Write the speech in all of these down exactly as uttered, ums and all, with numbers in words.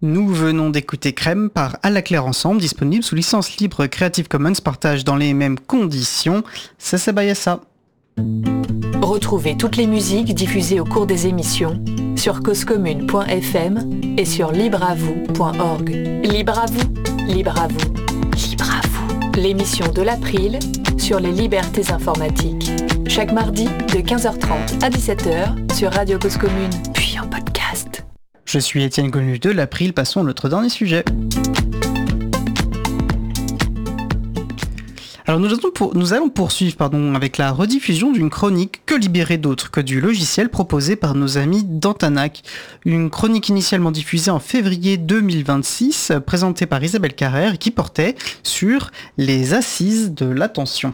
Nous venons d'écouter Crème par À la Claire Ensemble, disponible sous licence libre Creative Commons, partage dans les mêmes conditions. Ça, c'est Bayassa. Retrouvez toutes les musiques diffusées au cours des émissions sur cause commune point f m et sur libre à vous point org. Libre à vous, libre à vous, libre à vous. L'émission de l'April sur les libertés informatiques. Chaque mardi de quinze heures trente à dix-sept heures sur Radio Cause Commune, puis en podcast. Je suis Étienne Gonu de l'April, passons à notre dernier sujet. Alors nous allons, pour, nous allons poursuivre pardon, avec la rediffusion d'une chronique Que libérer d'autres que du logiciel proposée par nos amis d'Antanac. Une chronique initialement diffusée en février deux mille vingt-six, présentée par Isabelle Carrère, qui portait sur les assises de l'attention.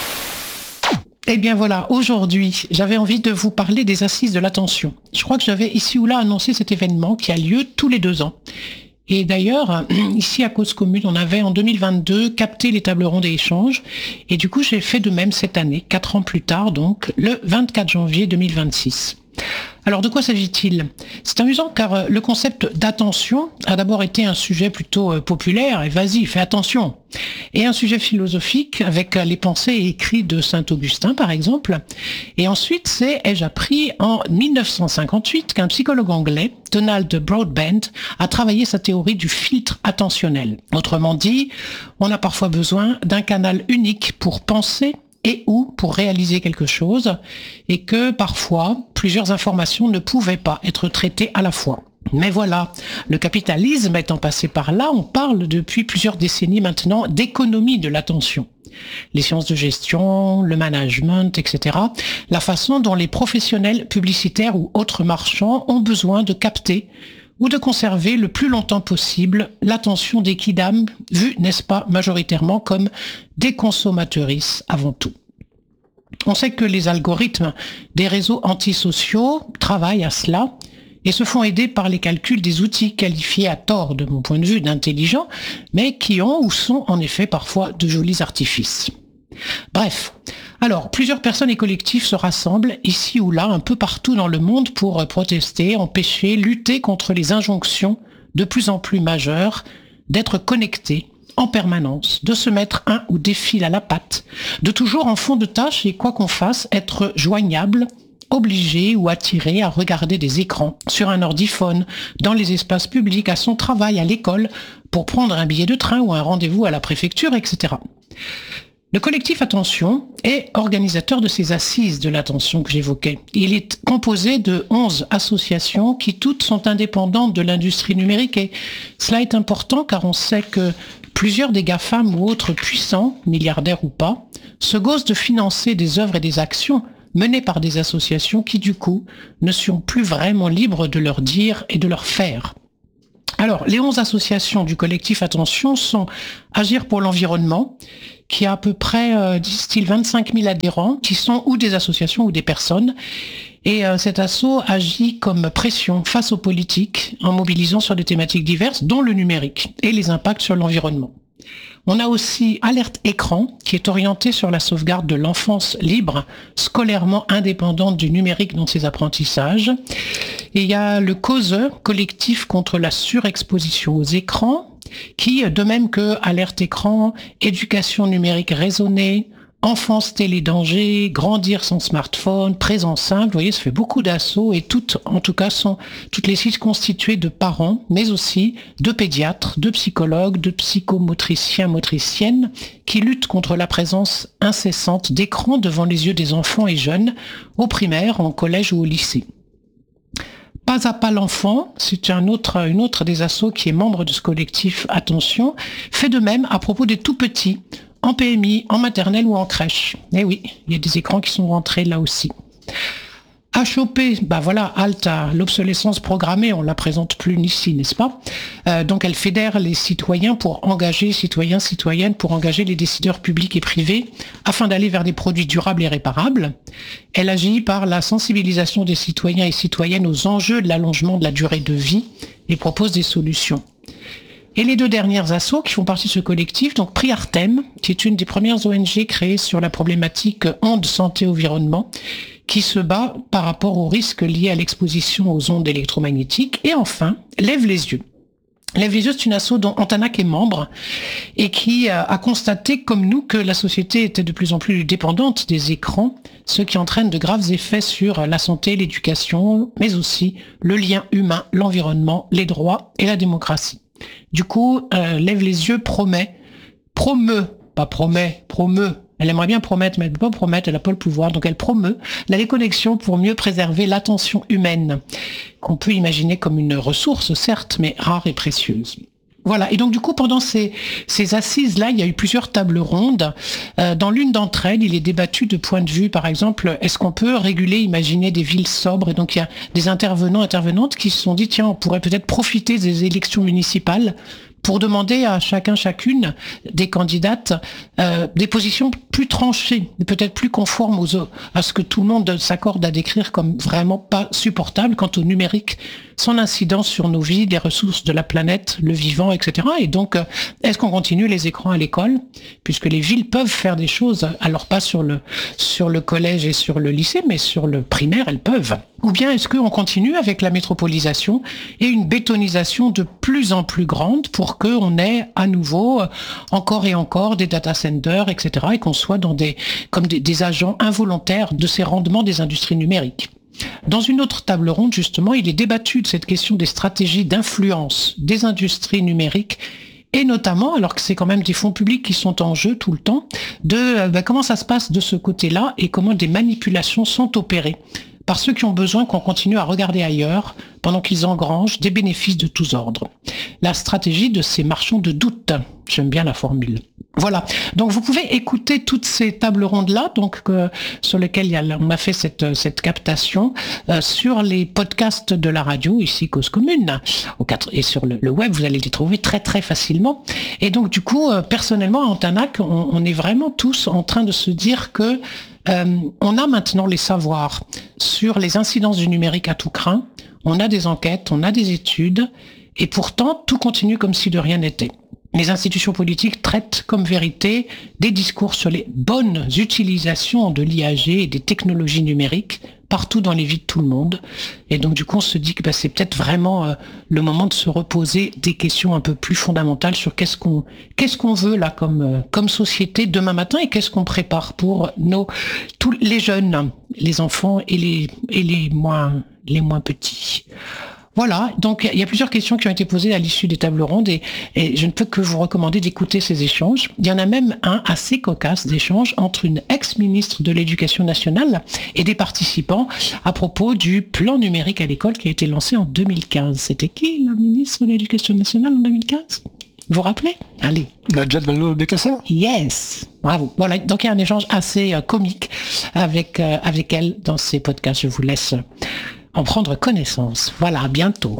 Eh bien voilà, aujourd'hui, j'avais envie de vous parler des assises de l'attention. Je crois que j'avais ici ou là annoncé cet événement qui a lieu tous les deux ans. Et d'ailleurs, ici à Cause Commune, on avait en deux mille vingt-deux capté les tables rondes et échanges. Et du coup, j'ai fait de même cette année, quatre ans plus tard, donc le vingt-quatre janvier deux mille vingt-six. Alors de quoi s'agit-il ? C'est amusant car le concept d'attention a d'abord été un sujet plutôt populaire, et vas-y, fais attention, et un sujet philosophique avec les pensées et écrits de Saint-Augustin par exemple. Et ensuite c'est, ai-je appris, en dix-neuf cent cinquante-huit qu'un psychologue anglais, Donald Broadbent, a travaillé sa théorie du filtre attentionnel. Autrement dit, on a parfois besoin d'un canal unique pour penser et ou pour réaliser quelque chose, et que parfois, plusieurs informations ne pouvaient pas être traitées à la fois. Mais voilà, le capitalisme étant passé par là, on parle depuis plusieurs décennies maintenant d'économie de l'attention. Les sciences de gestion, le management, et cetera, la façon dont les professionnels publicitaires ou autres marchands ont besoin de capter ou de conserver le plus longtemps possible l'attention des kidam, vues, n'est-ce pas, majoritairement comme des consommatrices avant tout. On sait que les algorithmes des réseaux antisociaux travaillent à cela et se font aider par les calculs des outils qualifiés à tort, de mon point de vue, d'intelligents, mais qui ont ou sont en effet parfois de jolis artifices. Bref, alors plusieurs personnes et collectifs se rassemblent ici ou là, un peu partout dans le monde pour protester, empêcher, lutter contre les injonctions de plus en plus majeures d'être connectés en permanence, de se mettre un ou des fils à la patte, de toujours en fond de tâche et quoi qu'on fasse, être joignable, obligé ou attiré à regarder des écrans sur un ordiphone, dans les espaces publics, à son travail, à l'école, pour prendre un billet de train ou un rendez-vous à la préfecture, et cetera. Le collectif Attention est organisateur de ces assises de l'attention que j'évoquais. Il est composé de onze associations qui toutes sont indépendantes de l'industrie numérique et cela est important car on sait que plusieurs des GAFAM ou autres puissants, milliardaires ou pas, se gaussent de financer des œuvres et des actions menées par des associations qui du coup ne sont plus vraiment libres de leur dire et de leur faire. Alors, les onze associations du collectif Attention sont Agir pour l'environnement, qui a à peu près, euh, disent-ils, vingt-cinq mille adhérents, qui sont ou des associations ou des personnes. Et euh, cet asso agit comme pression face aux politiques, en mobilisant sur des thématiques diverses, dont le numérique et les impacts sur l'environnement. On a aussi Alerte Écran, qui est orienté sur la sauvegarde de l'enfance libre, scolairement indépendante du numérique dans ses apprentissages. Et il y a le CAUSE, collectif contre la surexposition aux écrans, qui, de même que Alerte Écran, éducation numérique raisonnée, enfance télé-danger, grandir sans smartphone, présence simple, vous voyez, ça fait beaucoup d'assauts et toutes, en tout cas, sont toutes les sites constitués de parents, mais aussi de pédiatres, de psychologues, de psychomotriciens, motriciennes, qui luttent contre la présence incessante d'écrans devant les yeux des enfants et jeunes, au primaire, en collège ou au lycée. Pas à pas l'enfant, c'est un autre, une autre des assos qui est membre de ce collectif Attention, fait de même à propos des tout petits, en P M I, en maternelle ou en crèche. Eh oui, il y a des écrans qui sont rentrés là aussi. H O P, bah voilà, halte à l'obsolescence programmée, on la présente plus ici, n'est-ce pas ? euh, Donc elle fédère les citoyens pour engager, citoyens, citoyennes, pour engager les décideurs publics et privés afin d'aller vers des produits durables et réparables. Elle agit par la sensibilisation des citoyens et citoyennes aux enjeux de l'allongement de la durée de vie et propose des solutions. Et les deux dernières assos qui font partie de ce collectif, donc Priartem, qui est une des premières O N G créées sur la problématique ondes santé-environnement, qui se bat par rapport aux risques liés à l'exposition aux ondes électromagnétiques. Et enfin, Lève les yeux, Lève les yeux, c'est une asso dont Antanac est membre et qui a, a constaté, comme nous, que la société était de plus en plus dépendante des écrans, ce qui entraîne de graves effets sur la santé, l'éducation, mais aussi le lien humain, l'environnement, les droits et la démocratie. Du coup, euh, Lève les yeux promet, promeut, pas promet, promeut, elle aimerait bien promettre, mais elle ne peut pas promettre, elle n'a pas le pouvoir, donc elle promeut la déconnexion pour mieux préserver l'attention humaine, qu'on peut imaginer comme une ressource, certes, mais rare et précieuse. Voilà, et donc du coup, pendant ces, ces assises-là, il y a eu plusieurs tables rondes. Euh, dans l'une d'entre elles, il est débattu de point de vue, par exemple, est-ce qu'on peut réguler, imaginer des villes sobres? Et donc il y a des intervenants, intervenantes qui se sont dit, tiens, on pourrait peut-être profiter des élections municipales pour demander à chacun, chacune des candidates euh, des positions plus tranchées, peut-être plus conformes aux, à ce que tout le monde s'accorde à décrire comme vraiment pas supportable quant au numérique, son incidence sur nos vies, les ressources de la planète, le vivant, et cetera. Et donc, euh, est-ce qu'on continue les écrans à l'école? Puisque les villes peuvent faire des choses, alors pas sur le, sur le collège et sur le lycée, mais sur le primaire, elles peuvent. Ou bien est-ce qu'on continue avec la métropolisation et une bétonisation de plus en plus grande pour qu'on ait à nouveau encore et encore des data centers, et cetera, et qu'on soit dans des, comme des, des agents involontaires de ces rendements des industries numériques. Dans une autre table ronde, justement, il est débattu de cette question des stratégies d'influence des industries numériques et notamment, alors que c'est quand même des fonds publics qui sont en jeu tout le temps, de euh, ben, comment ça se passe de ce côté-là et comment des manipulations sont opérées par ceux qui ont besoin qu'on continue à regarder ailleurs pendant qu'ils engrangent des bénéfices de tous ordres. La stratégie de ces marchands de doute. J'aime bien la formule. Voilà. Donc vous pouvez écouter toutes ces tables rondes-là, donc euh, sur lesquelles il y a, on a fait cette, cette captation euh, sur les podcasts de la radio, ici Cause Commune, au quatre, et sur le, le web, vous allez les trouver très très facilement. Et donc du coup, euh, personnellement, à Antanac, on, on est vraiment tous en train de se dire que Euh, on a maintenant les savoirs sur les incidences du numérique à tout crin, on a des enquêtes, on a des études, et pourtant tout continue comme si de rien n'était. Les institutions politiques traitent comme vérité des discours sur les bonnes utilisations de l'I A G et des technologies numériques partout dans les vies de tout le monde. Et donc du coup, on se dit que bah, c'est peut-être vraiment euh, le moment de se reposer des questions un peu plus fondamentales sur qu'est-ce qu'on qu'est-ce qu'on veut là comme euh, comme société demain matin et qu'est-ce qu'on prépare pour nos tous les jeunes, les enfants et les et les moins les moins petits. Voilà, donc il y a plusieurs questions qui ont été posées à l'issue des tables rondes et, et je ne peux que vous recommander d'écouter ces échanges. Il y en a même un assez cocasse d'échange entre une ex-ministre de l'Éducation nationale et des participants à propos du plan numérique à l'école qui a été lancé en deux mille quinze. C'était qui la ministre de l'Éducation nationale en deux mille quinze? Vous vous rappelez? Allez. Nadja Vallaud-Belkacem. Yes. Bravo. Voilà, donc il y a un échange assez euh, comique avec, euh, avec elle dans ces podcasts. Je vous laisse en prendre connaissance. Voilà, à bientôt.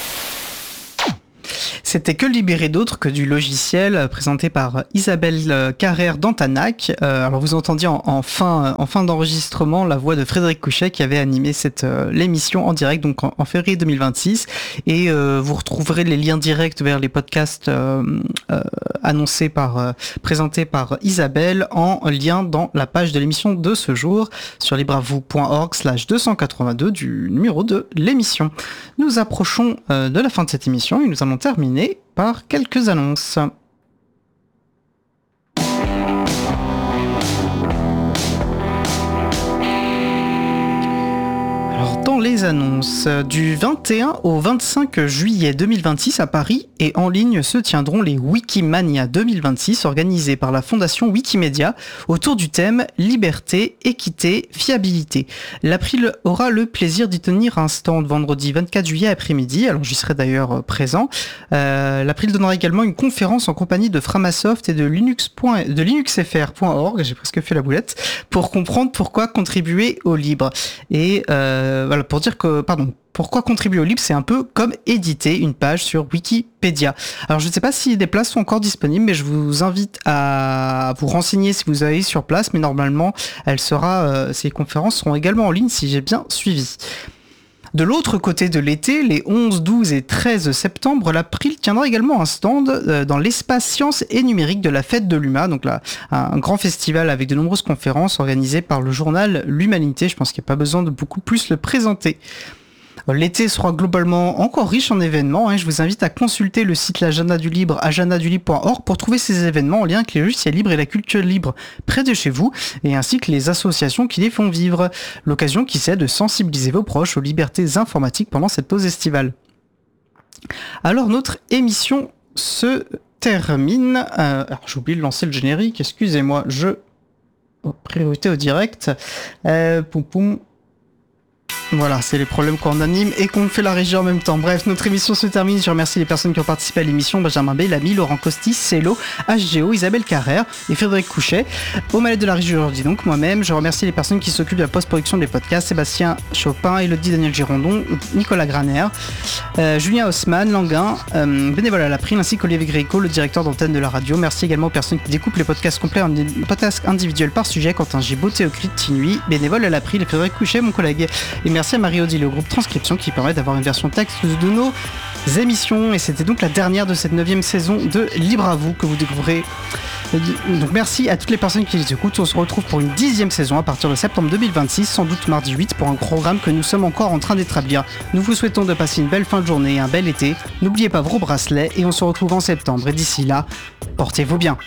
C'était Que libérer d'autres que du logiciel, présenté par Isabelle Carrère d'Antanac. Euh, alors vous entendiez en, en, fin, en fin d'enregistrement la voix de Frédéric Couchet qui avait animé cette, euh, l'émission en direct donc en, en février deux mille vingt-six. Et euh, vous retrouverez les liens directs vers les podcasts euh, euh, annoncés par, euh, présentés par Isabelle en lien dans la page de l'émission de ce jour sur libravou.org slash deux cent quatre-vingt-deux du numéro de l'émission. Nous approchons euh, de la fin de cette émission et nous allons terminer par quelques annonces. Alors, dans les annonces, du vingt et un au vingt-cinq juillet deux mille vingt-six à Paris et en ligne se tiendront les Wikimania deux mille vingt-six organisés par la Fondation Wikimedia autour du thème Liberté, équité, fiabilité. L'April aura le plaisir d'y tenir un stand vendredi vingt-quatre juillet après-midi, alors j'y serai d'ailleurs présent. Euh, L'April donnera également une conférence en compagnie de Framasoft et de Linux. de linuxfr point org, j'ai presque fait la boulette, pour comprendre pourquoi contribuer au libre. Et euh, voilà, pour dire que, pardon, pourquoi contribuer au libre, c'est un peu comme éditer une page sur Wikipédia. Alors je ne sais pas si des places sont encore disponibles, mais je vous invite à vous renseigner si vous allez sur place, mais normalement, elle sera, euh, ces conférences seront également en ligne si j'ai bien suivi. De l'autre côté de l'été, les onze, douze et treize septembre, l'April tiendra également un stand dans l'espace sciences et numérique de la Fête de l'U M A, donc là, un grand festival avec de nombreuses conférences organisées par le journal L'Humanité. Je pense qu'il n'y a pas besoin de beaucoup plus le présenter. L'été sera globalement encore riche en événements. Hein. Je vous invite à consulter le site l'agenda du libre, agenda du libre point org, pour trouver ces événements en lien avec les logiciels libres et la culture libre près de chez vous, et ainsi que les associations qui les font vivre. L'occasion qui c'est de sensibiliser vos proches aux libertés informatiques pendant cette pause estivale. Alors notre émission se termine. Euh, alors j'ai oublié de lancer le générique, excusez-moi, je... Oh, priorité au direct. Euh, poum poum. Voilà, c'est les problèmes qu'on anime et qu'on fait la régie en même temps. Bref, notre émission se termine. Je remercie les personnes qui ont participé à l'émission: Benjamin Bellamy, Laurent Costis, Célo, H G O, Isabelle Carrère et Frédéric Couchet. Au malais de la régie aujourd'hui, donc moi-même. Je remercie les personnes qui s'occupent de la post-production des podcasts: Sébastien Chopin, Elodie Daniel Girondon, Nicolas Graner, euh, Julien Haussmann, Languin, euh, bénévole à l'April, ainsi qu'Olivier Gréco, le directeur d'antenne de la radio. Merci également aux personnes qui découpent les podcasts complets en podcasts individuels par sujet: Quentin Gibaud, Théocrite Tinui, bénévole à l'April, et Frédéric Couchet, mon collègue. Et merci à Marie-Odile et au groupe Transcription qui permet d'avoir une version texte de nos émissions. Et c'était donc la dernière de cette neuvième saison de Libre à vous que vous découvrez. Donc merci à toutes les personnes qui les écoutent. On se retrouve pour une dixième saison à partir de septembre deux mille vingt-six, sans doute mardi huit, pour un programme que nous sommes encore en train d'établir. Nous vous souhaitons de passer une belle fin de journée et un bel été. N'oubliez pas vos bracelets et on se retrouve en septembre. Et d'ici là, portez-vous bien.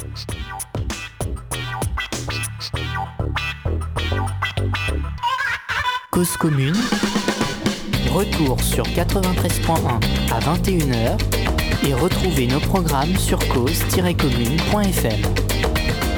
Cause commune, retour sur quatre-vingt-treize point un à vingt et une heures et retrouvez nos programmes sur cause tiret commune point f m.